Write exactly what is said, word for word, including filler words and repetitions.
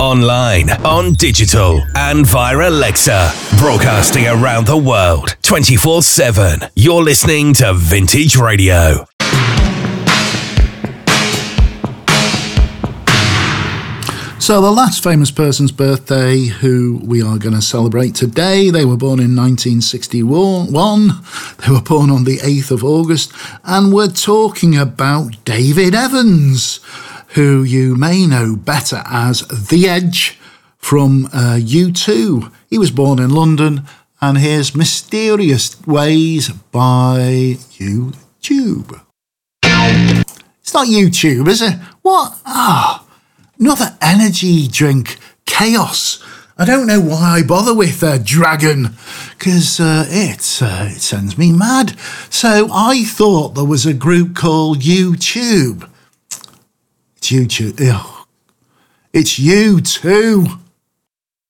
online, on digital, and via Alexa. Broadcasting around the world, twenty-four seven. You're listening to Vintage Radio. So the last famous person's birthday who we are going to celebrate today, they were born in nineteen sixty-one, they were born on the eighth of August, and we're talking about David Evans, who you may know better as The Edge from uh, U two. He was born in London, and here's Mysterious Ways by YouTube. It's not YouTube, is it? What? Ah. Oh. Another energy drink, Chaos. I don't know why I bother with uh, Dragon, because uh, it, uh, it sends me mad. So I thought there was a group called YouTube. It's YouTube. Ugh. It's U two.